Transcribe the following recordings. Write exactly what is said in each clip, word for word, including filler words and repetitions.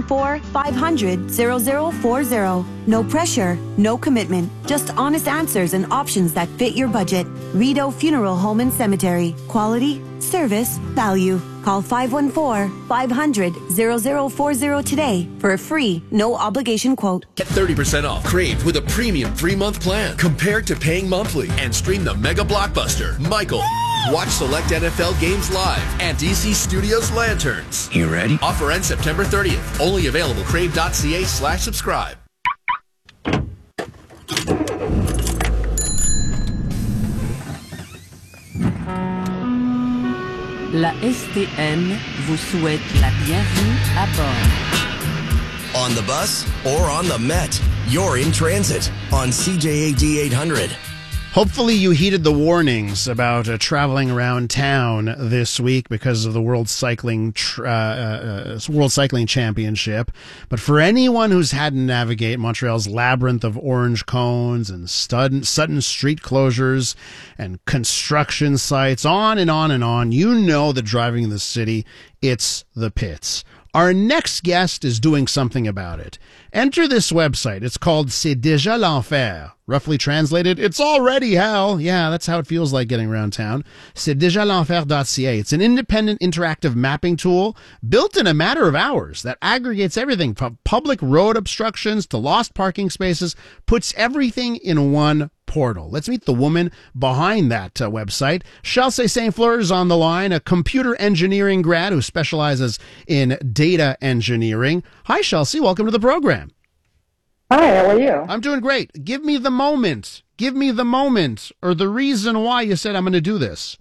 four, five hundred, zero zero four zero. No pressure, no commitment, just honest answers and options that fit your budget. Rideau Funeral Home and Cemetery. Quality, service, value. Call five one four, five hundred, zero zero four zero today for a free, no obligation quote. Get thirty percent off Crave with a premium three-month plan compared to paying monthly, and stream the mega blockbuster, Michael. Watch select N F L games live at D C Studios Lanterns. You ready? Offer ends September thirtieth. Only available crave.ca slash subscribe. La S T N vous souhaite la bienvenue à bord. On the bus or on the Met, you're in transit on C J A D eight hundred. Hopefully you heeded the warnings about uh, traveling around town this week because of the World Cycling tr- uh, uh, World Cycling Championship. But for anyone who's had to navigate Montreal's labyrinth of orange cones and stud- sudden street closures and construction sites, on and on and on, you know that driving in the city, it's the pits. Our next guest is doing something about it. Enter this website. It's called C'est déjà l'enfer. Roughly translated, it's already hell. Yeah, that's how it feels like getting around town. c'est déjà l'enfer dot c a. It's an independent interactive mapping tool built in a matter of hours that aggregates everything from public road obstructions to lost parking spaces, puts everything in one portal. Let's meet the woman behind that uh, website. Chelsea Saint Fleur is on the line, a computer engineering grad who specializes in data engineering. Hi, Chelsea. Welcome to the program. Hi, how are you? I'm doing great. Give me the moment. Give me the moment or the reason why you said I'm going to do this.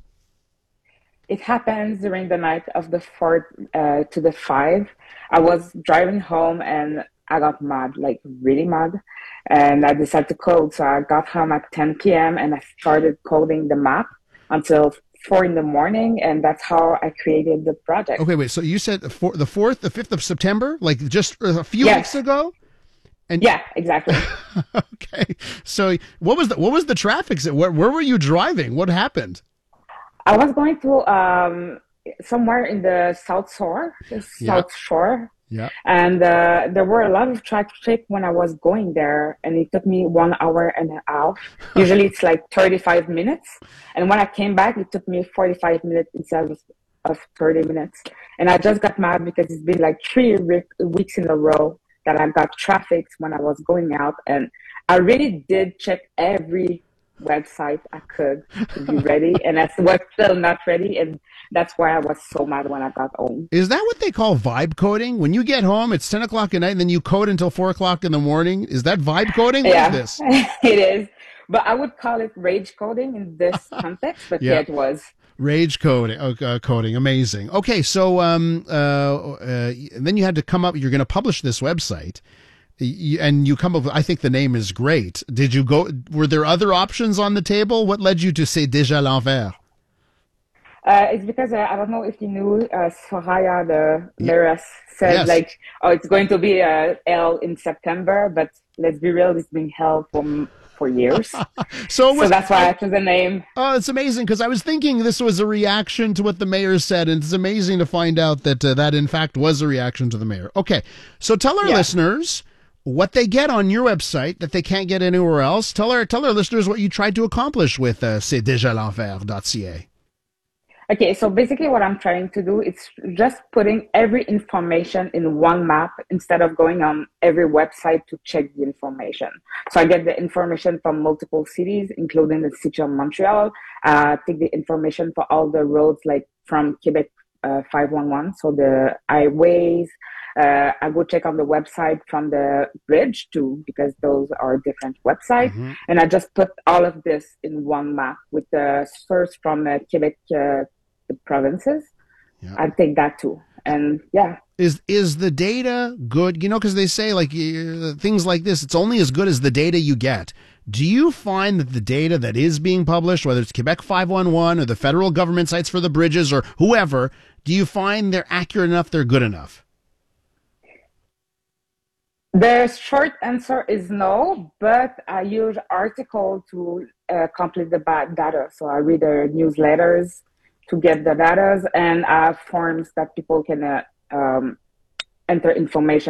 It happens during the night of the fourth uh, to the five. I was driving home and I got mad, like really mad. And I decided to code. So I got home at ten p.m. and I started coding the map until four in the morning. And that's how I created the project. Okay, wait. So you said the four, the fourth, the fifth of September, like just a few Yes. weeks ago? And Yeah, exactly. okay. So what was the what was the traffic? Where where were you driving? What happened? I was going to um, somewhere in the South Shore, the Yeah. South Shore. Yeah. And uh, there were a lot of traffic when I was going there, and it took me one hour and a half. Usually it's like thirty-five minutes. And when I came back, it took me forty-five minutes instead of, of thirty minutes. And I just got mad because it's been like three re- weeks in a row that I got traffic when I was going out. And I really did check every website I could to be ready. And I was still not ready. And that's why I was so mad when I got home. Is that what they call vibe coding? When you get home, it's ten o'clock at night, and then you code until four o'clock in the morning. Is that vibe coding? What Yeah, is this? it is. But I would call it rage coding in this context, but Yeah. yeah, it was. Rage coding, uh, coding, amazing. Okay, so um, uh, uh, then you had to come up. You're going to publish this website, y- and you come up with. I think the name is great. Did you go? Were there other options on the table? What led you to say déjà l'enfer? Uh, it's because uh, I don't know if you knew uh, Soraya, the mayoress, said Yes. like, oh, it's going to be uh, hell in September, but let's be real, it's been hell for for years. So, it So was, that's why I chose the name. oh, it's amazing because I was thinking this was a reaction to what the mayor said, and it's amazing to find out that uh, that in fact was a reaction to the mayor. Okay, so tell our Yeah. listeners what they get on your website that they can't get anywhere else. Tell our tell our listeners what you tried to accomplish with uh, c'est déjà l'enfer dot c a. Okay, so basically what I'm trying to do is just putting every information in one map instead of going on every website to check the information. So I get the information from multiple cities, including the city of Montreal. Uh, take the information for all the roads, like from Quebec uh, five one one, so the highways. Uh, I go check on the website from the bridge too, because those are different websites. Mm-hmm. And I just put all of this in one map with the source from uh, Quebec, uh, the provinces. Yeah. I take that too. And yeah. Is is the data good? You know, because they say like uh, things like this, it's only as good as the data you get. Do you find that the data that is being published, whether it's Quebec five one one or the federal government sites for the bridges or whoever, do you find they're accurate enough, they're good enough? The short answer is no, but I use article to uh, complete the ba- data. So I read the newsletters to get the data, and I have forms that people can uh, um, enter information